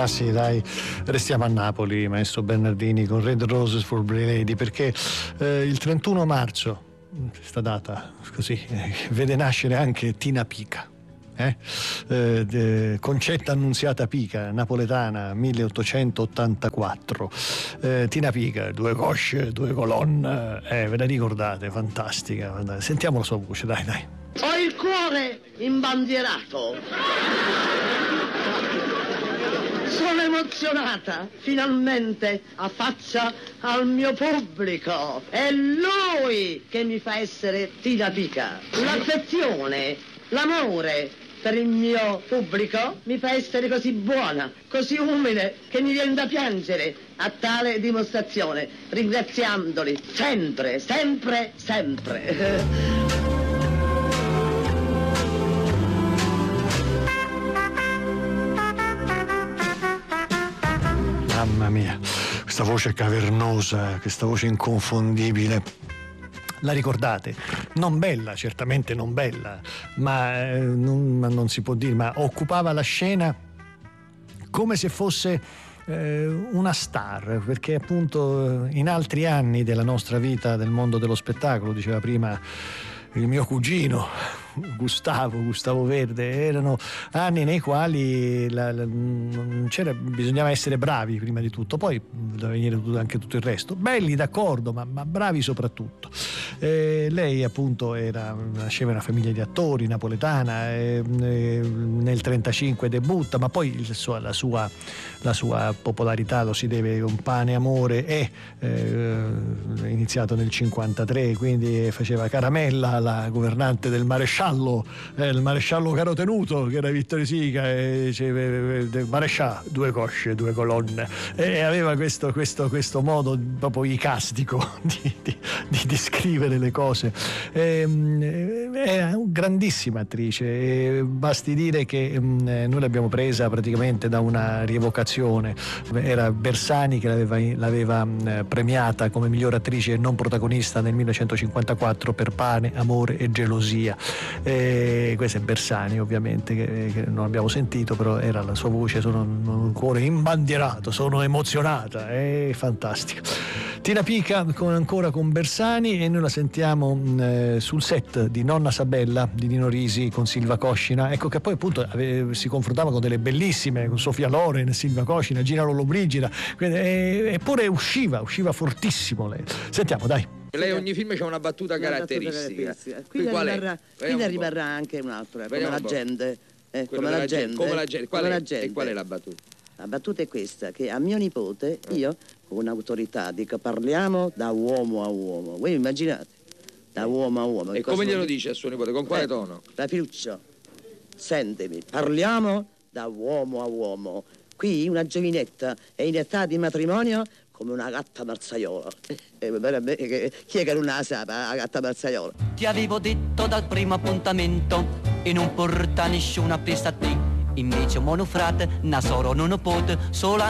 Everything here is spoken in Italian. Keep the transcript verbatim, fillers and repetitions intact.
Ma sì, dai, restiamo a Napoli, maestro Bernardini, con Red Roses for Lady, perché eh, il trentuno marzo, questa data così, eh, vede nascere anche Tina Pica. Eh? Eh, de, Concetta Annunziata Pica, napoletana, milleottocentottantaquattro. eh, Tina Pica, due cosce, due colonne, eh, ve la ricordate? Fantastica, fantastica. Sentiamo la sua voce, dai dai. Ho il cuore imbandierato, sono emozionata, finalmente affaccia al mio pubblico, è lui che mi fa essere Tina Pica. L'affezione, l'amore per il mio pubblico mi fa essere così buona, così umile, che mi viene da piangere a tale dimostrazione, ringraziandoli sempre, sempre, sempre. Mamma mia, questa voce cavernosa, questa voce inconfondibile. La ricordate? Non bella, certamente non bella, ma, eh, non, ma non si può dire, ma occupava la scena come se fosse eh, una star, perché appunto in altri anni della nostra vita, del mondo dello spettacolo, diceva prima il mio cugino Gustavo, Gustavo Verde, erano anni nei quali la, la, non c'era, bisognava essere bravi prima di tutto, poi doveva venire anche tutto il resto, belli d'accordo, ma, ma bravi soprattutto. Eh, lei appunto era, nasceva in una famiglia di attori napoletana, eh, eh, nel trentacinque debutta, ma poi il suo, la, sua, la sua popolarità lo si deve a Un pane amore e eh, iniziato nel cinquantatré, quindi faceva Caramella, la governante del maresciallo, eh, il maresciallo Carotenuto, che era Vittorio Sica, e diceva maresciallo, due cosce, due colonne, e aveva questo, questo, questo modo proprio icastico di, di, di descrivere le cose. E, è una grandissima attrice, e basti dire che mh, noi l'abbiamo presa praticamente da una rievocazione. Era Bersani che l'aveva, l'aveva mh, premiata come miglior attrice non protagonista nel millenovecentocinquantaquattro per Pane, amore e gelosia. E questo è Bersani, ovviamente, che, che non abbiamo sentito, però era la sua voce. Sono un cuore imbandierato, sono emozionata, è fantastica. Tina Pica con, ancora con Bersani, e noi la sentiamo eh, sul set di Nonna Sabella di Nino Risi con Silva Coscina, ecco, che poi appunto ave, si confrontava con delle bellissime, con Sofia Loren, Silva Coscina, Gina Lollobrigida, eppure usciva, usciva fortissimo lei. Sentiamo, dai. Lei ogni film c'ha una battuta una caratteristica. Battuta caratteristica. Qui, qui ne rimarrà, qui ne rimarrà anche un'altra, come la gente. Eh, come la gente. Come la gente. Qual, come è, la gente. E qual è la battuta? La battuta è questa, che a mio nipote, io, con autorità, dico parliamo da uomo a uomo. Voi immaginate? Da uomo a uomo. E come glielo dice a suo nipote? Con quale eh, tono? La Filuccio, sentimi, parliamo da uomo a uomo. Qui una giovinetta è in età di matrimonio come una gatta marzaiola. Eh, chi è che non la sa, la gatta marzaiola? Ti avevo detto dal primo appuntamento e non porta nessuna festa a te. Invece monofrate, nasoro non pot, sola